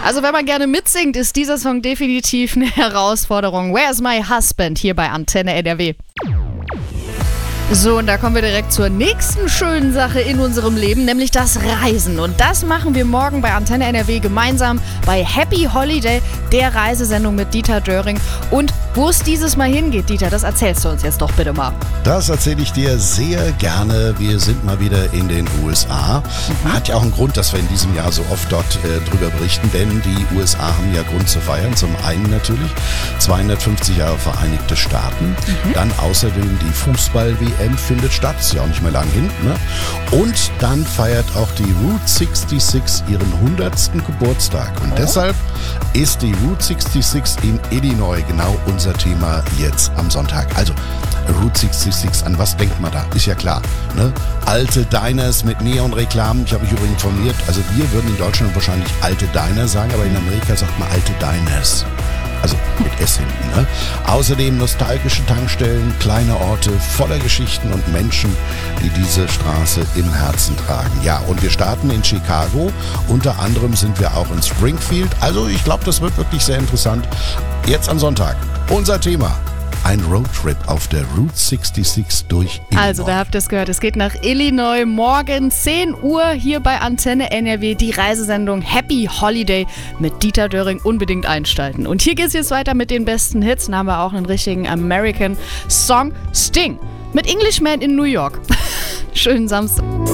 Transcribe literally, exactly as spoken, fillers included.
Also wenn man gerne mitsingt, ist dieser Song definitiv eine Herausforderung. Where's My Husband hier bei Antenne N R W. So, und da kommen wir direkt zur nächsten schönen Sache in unserem Leben, nämlich das Reisen. Und das machen wir morgen bei Antenne N R W gemeinsam bei Happy Holiday, der Reisesendung mit Dieter Döring. Und wo es dieses Mal hingeht, Dieter, das erzählst du uns jetzt doch bitte mal. Das erzähle ich dir sehr gerne. Wir sind mal wieder in den U S A. Mhm. Hat ja auch einen Grund, dass wir in diesem Jahr so oft dort äh, drüber berichten, denn die U S A haben ja Grund zu feiern. Zum einen natürlich zweihundertfünfzig Jahre Vereinigte Staaten, mhm. dann außerdem die Fußball-W M findet statt, ist ja auch nicht mehr lang hin. Ne? Und dann feiert auch die Route sechsundsechzig ihren hundertsten Geburtstag. Und oh. deshalb ist die Route sechsundsechzig in Illinois genau unser Thema jetzt am Sonntag. Also Route sechsundsechzig, an was denkt man da? Ist ja klar. Ne? Alte Diners mit Neonreklamen. Ich habe mich übrigens informiert, also wir würden in Deutschland wahrscheinlich alte Diner sagen, aber in Amerika sagt man alte Diners. Also mit S hinten. Ne? Außerdem nostalgische Tankstellen, kleine Orte voller Geschichten und Menschen, die diese Straße im Herzen tragen. Ja, und wir starten in Chicago. Unter anderem sind wir auch in Springfield. Also ich glaube, das wird wirklich sehr interessant. Jetzt am Sonntag. Unser Thema. Ein Roadtrip auf der Route sechsundsechzig durch Illinois. Also, da habt ihr es gehört, es geht nach Illinois. Morgen zehn Uhr hier bei Antenne N R W, die Reisesendung Happy Holiday mit Dieter Döring. Unbedingt einschalten. Und hier geht es jetzt weiter mit den besten Hits. Dann haben wir auch einen richtigen American Song, Sting mit Englishman in New York. Schönen Samstag.